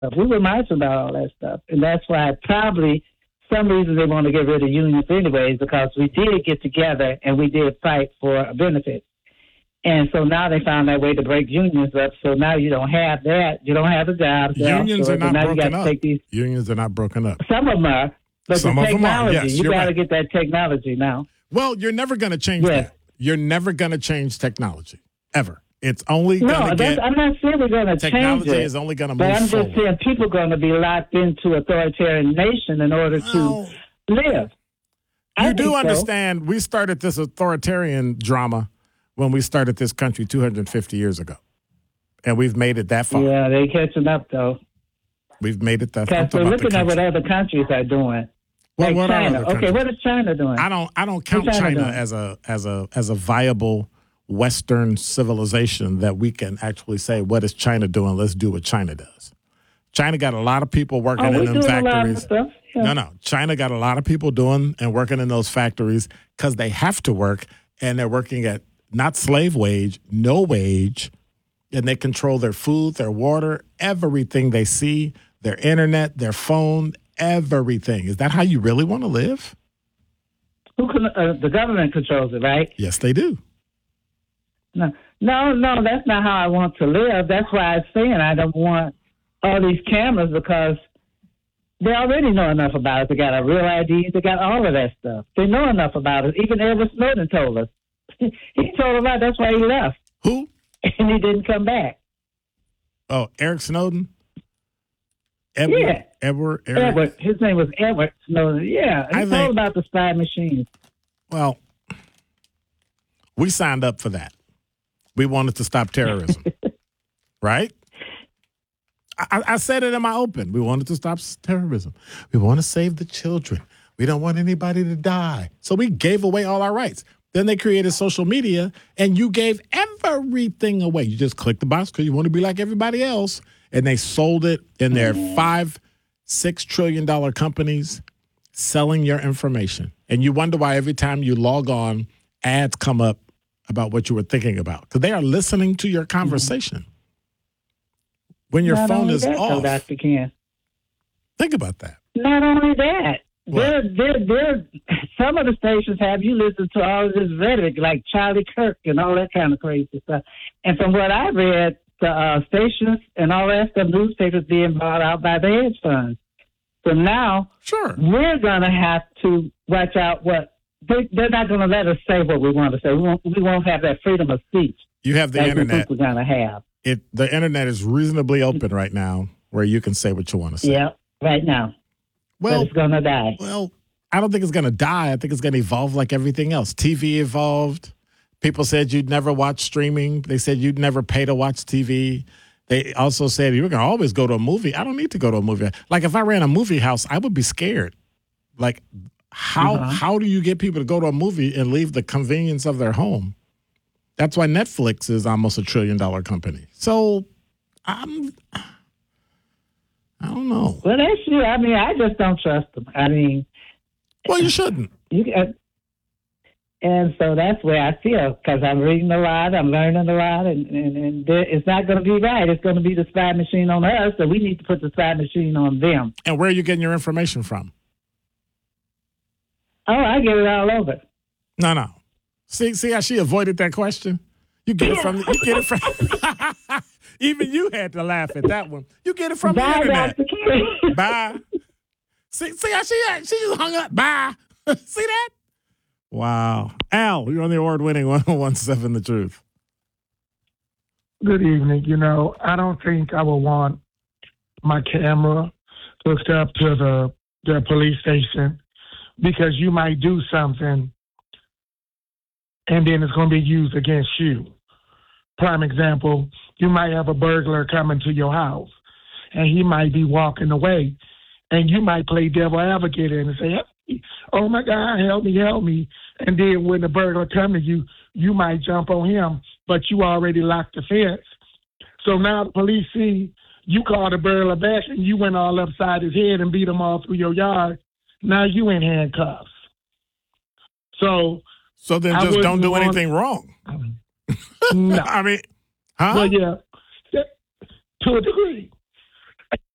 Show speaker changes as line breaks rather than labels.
We were marching about all that stuff. And that's why probably some reason they want to get rid of unions anyways, because we did get together and we did fight for a benefit. And so now they found that way to break unions up. So now you don't have that. You don't have the jobs.
Unions are not broken up. Unions are not broken up.
Some of them are. But
some
the
of them are.
technology,
Yes,
you got to
right.
get that technology now.
Well, you're never going to change that. You're never going to change technology, ever. It's only going to get...
I'm not saying we're going to change it.
Technology is only going to move forward.
But I'm just saying people are going to be locked into authoritarian nation in order to live.
You do understand we started this authoritarian drama when we started this country 250 years ago. And we've made it that far.
Yeah, they're catching up, though.
We've made it that far.
Because we're looking at what other countries are doing.
Well,
like China. Okay, what is China doing?
I don't count China as a viable Western civilization that we can actually say, what is China doing? Let's do what China does. China got a lot of people working in them factories. Yeah. No. China got a lot of people doing and working in those factories because they have to work, and they're working at not slave wage, no wage, and they control their food, their water, everything they see, their internet, their phone, everything. Is that how you really want to live?
The government controls it, right?
Yes, they do.
No, that's not how I want to live. That's why I'm saying I don't want all these cameras, because they already know enough about it. They got a real ID. They got all of that stuff. They know enough about it. Even Edward Snowden told us. He told us that's why he left.
Who?
And he didn't come back.
Oh, Eric Snowden?
Edward.
Edward.
His name was Edward Snowden. Yeah. He told about the spy machine.
Well, we signed up for that. We wanted to stop terrorism. Right? I said it in my open. We wanted to stop terrorism. We want to save the children. We don't want anybody to die. So we gave away all our rights. Then they created social media, and you gave everything away. You just click the box because you want to be like everybody else. And they sold it in their $5-6 trillion companies selling your information. And you wonder why every time you log on, ads come up about what you were thinking about. Because they are listening to your conversation. When your phone is off.
Dr. Ken.
Think about that.
Not only that. Some of the stations have you listen to all of this rhetoric, like Charlie Kirk and all that kind of crazy stuff. And from what I read, the stations and all that stuff, newspapers being bought out by the hedge funds. So now we're going to have to watch out what they're not going to let us say what we want to say. We won't have that freedom of speech.
You have the internet.
We're going to have.
The internet is reasonably open right now where you can say what you want to say.
Yeah, right now. Well, but it's going to die.
Well, I don't think it's going to die. I think it's going to evolve like everything else. TV evolved. People said you'd never watch streaming. They said you'd never pay to watch TV. They also said you were going to always go to a movie. I don't need to go to a movie. Like if I ran a movie house, I would be scared. Like how do you get people to go to a movie and leave the convenience of their home? That's why Netflix is almost $1 trillion company. So I don't know.
Well, that's you. I mean, I just don't trust them. I mean,
well, you shouldn't.
And so that's where I feel, because I'm reading a lot, I'm learning a lot, and it's not going to be right. It's going to be the spy machine on us, so we need to put the spy machine on them.
And where are you getting your information from?
Oh, I get it all over.
No. See how she avoided that question? You get it from. Even you had to laugh at that one. You get it from the internet. Bye. See how she just hung up. Bye. See that? Wow. Al, you're on the award-winning 101.7 The Truth.
Good evening. I don't think I would want my camera hooked up to the police station, because you might do something and then it's going to be used against you. Prime example, you might have a burglar coming to your house, and he might be walking away, and you might play devil advocate and say, hey, oh, my God, help me. And then when the burglar comes to you, you might jump on him, but you already locked the fence. So now the police see you called the burglar back, and you went all upside his head and beat him all through your yard. Now you in handcuffs.
So then just don't do anything wrong.
No.
I mean, huh?
Well, yeah, to a degree.